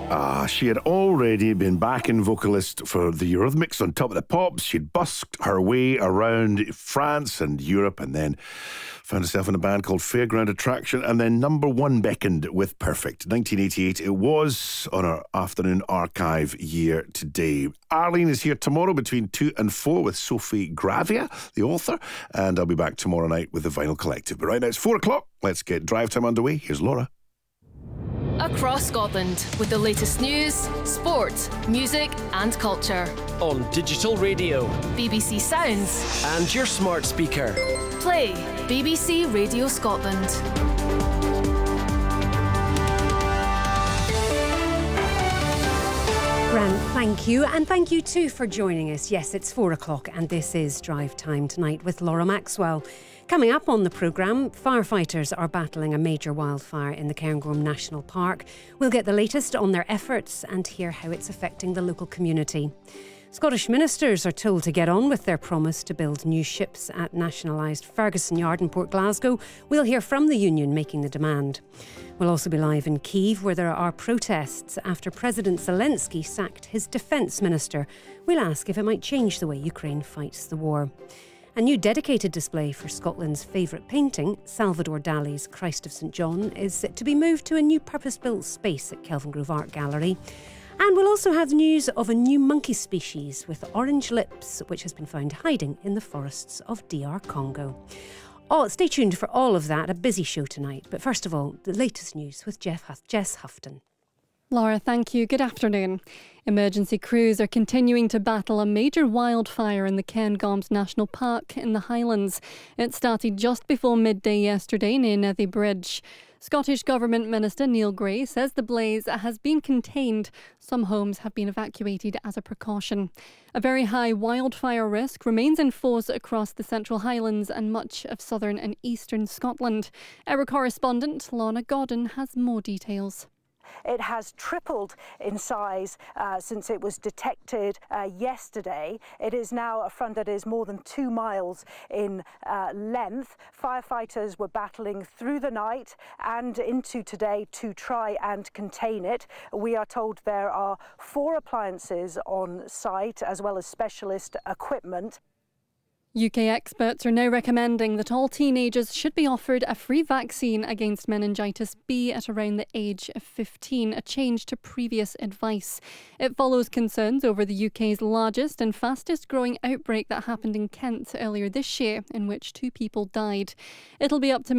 She had already been backing vocalist for the Eurythmics on Top of the Pops. She'd busked her way around France and Europe and then found herself in a band called Fairground Attraction and then number one beckoned with Perfect. 1988 it was on our afternoon archive year today. Arlene is here tomorrow between 2 and 4 with Sophie Gravia, the author, and I'll be back tomorrow night with the Vinyl Collective. But right now it's 4 o'clock. Let's get drive time underway. Here's Laura. Across Scotland with the latest news, sport, music and culture. On digital radio, BBC Sounds and your smart speaker. Play BBC Radio Scotland. Grant, thank you. And thank you too for joining us. Yes, it's 4 o'clock and this is Drive Time tonight with Laura Maxwell. Coming up on the programme, firefighters are battling a major wildfire in the Cairngorm National Park. We'll get the latest on their efforts and hear how it's affecting the local community. Scottish ministers are told to get on with their promise to build new ships at nationalised Ferguson Yard in Port Glasgow. We'll hear from the union making the demand. We'll also be live in Kyiv, where there are protests after President Zelensky sacked his defence minister. We'll ask if it might change the way Ukraine fights the war. A new dedicated display for Scotland's favourite painting, Salvador Dali's Christ of St John, is to be moved to a new purpose-built space at Kelvingrove Art Gallery. And we'll also have news of a new monkey species with orange lips, which has been found hiding in the forests of DR Congo. Stay tuned for all of that, a busy show tonight. But first of all, the latest news with Jess Houghton. Laura, thank you. Good afternoon. Emergency crews are continuing to battle a major wildfire in the Cairngorms National Park in the Highlands. It started just before midday yesterday near Nethy Bridge. Scottish Government Minister Neil Gray says the blaze has been contained. Some homes have been evacuated as a precaution. A very high wildfire risk remains in force across the Central Highlands and much of southern and eastern Scotland. Our correspondent Lorna Godden has more details. It has tripled in size since it was detected yesterday. It is now a front that is more than 2 miles in length. Firefighters were battling through the night and into today to try and contain it. We are told there are 4 appliances on site as well as specialist equipment. UK experts are now recommending that all teenagers should be offered a free vaccine against meningitis B at around the age of 15, a change to previous advice. It follows concerns over the UK's largest and fastest growing outbreak that happened in Kent earlier this year, in which 2 people died. It'll be up to